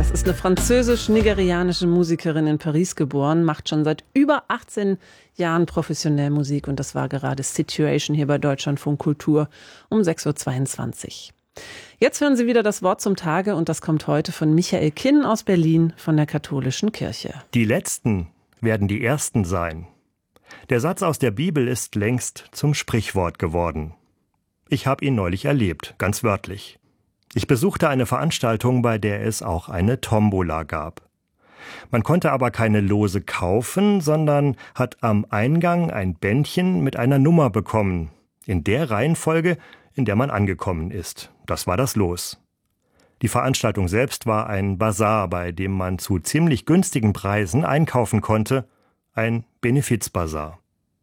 Das ist eine französisch-nigerianische Musikerin in Paris geboren, macht schon seit über 18 Jahren professionell Musik und das war gerade Situation hier bei Deutschlandfunk Kultur um 6.22 Uhr. Jetzt hören Sie wieder das Wort zum Tage und das kommt heute von Michael Kinn aus Berlin von der Katholischen Kirche. Die Letzten werden die Ersten sein. Der Satz aus der Bibel ist längst zum Sprichwort geworden. Ich habe ihn neulich erlebt, ganz wörtlich. Ich besuchte eine Veranstaltung, bei der es auch eine Tombola gab. Man konnte aber keine Lose kaufen, sondern hat am Eingang ein Bändchen mit einer Nummer bekommen, in der Reihenfolge, in der man angekommen ist. Das war das Los. Die Veranstaltung selbst war ein Basar, bei dem man zu ziemlich günstigen Preisen einkaufen konnte, ein Benefizbasar.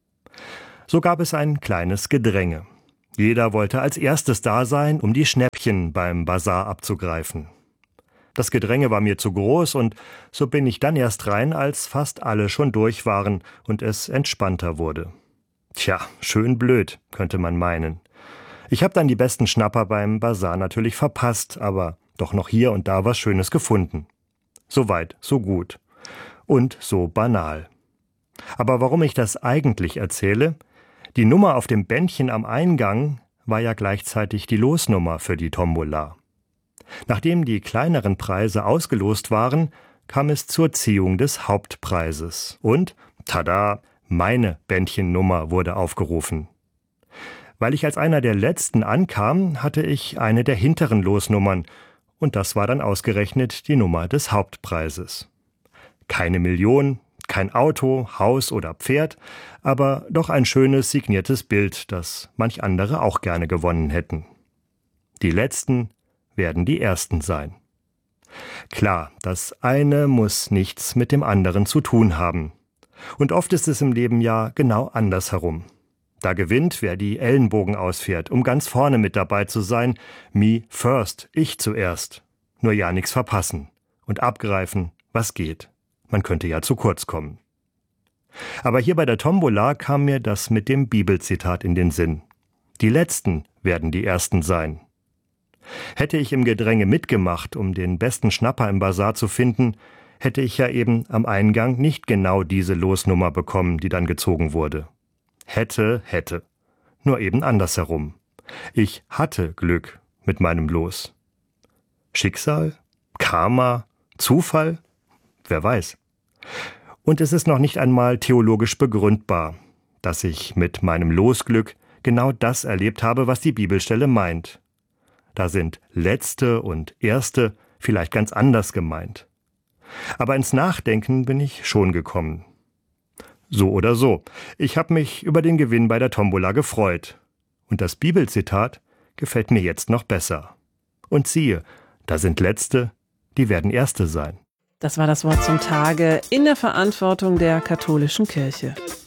So gab es ein kleines Gedränge. Jeder wollte als erstes da sein, um die Schnäppchen beim Basar abzugreifen. Das Gedränge war mir zu groß und so bin ich dann erst rein, als fast alle schon durch waren und es entspannter wurde. Tja, schön blöd, könnte man meinen. Ich habe dann die besten Schnapper beim Basar natürlich verpasst, aber doch noch hier und da was Schönes gefunden. So weit, so gut. Und so banal. Aber warum ich das eigentlich erzähle? Die Nummer auf dem Bändchen am Eingang war ja gleichzeitig die Losnummer für die Tombola. Nachdem die kleineren Preise ausgelost waren, kam es zur Ziehung des Hauptpreises. Und, tada, meine Bändchennummer wurde aufgerufen. Weil ich als einer der Letzten ankam, hatte ich eine der hinteren Losnummern. Und das war dann ausgerechnet die Nummer des Hauptpreises. Keine Million, kein Auto, Haus oder Pferd, aber doch ein schönes signiertes Bild, das manch andere auch gerne gewonnen hätten. Die Letzten werden die Ersten sein. Klar, das eine muss nichts mit dem anderen zu tun haben. Und oft ist es im Leben ja genau andersherum. Da gewinnt, wer die Ellenbogen ausfährt, um ganz vorne mit dabei zu sein. Me first, ich zuerst. Nur ja nichts verpassen und abgreifen, was geht. Man könnte ja zu kurz kommen. Aber hier bei der Tombola kam mir das mit dem Bibelzitat in den Sinn. Die Letzten werden die Ersten sein. Hätte ich im Gedränge mitgemacht, um den besten Schnapper im Basar zu finden, hätte ich ja eben am Eingang nicht genau diese Losnummer bekommen, die dann gezogen wurde. Hätte. Nur eben andersherum. Ich hatte Glück mit meinem Los. Schicksal? Karma? Zufall? Wer weiß. Und es ist noch nicht einmal theologisch begründbar, dass ich mit meinem Losglück genau das erlebt habe, was die Bibelstelle meint. Da sind Letzte und Erste vielleicht ganz anders gemeint. Aber ins Nachdenken bin ich schon gekommen. So oder so, ich habe mich über den Gewinn bei der Tombola gefreut. Und das Bibelzitat gefällt mir jetzt noch besser. Und siehe, da sind Letzte, die werden Erste sein. Das war das Wort zum Tage in der Verantwortung der Katholischen Kirche.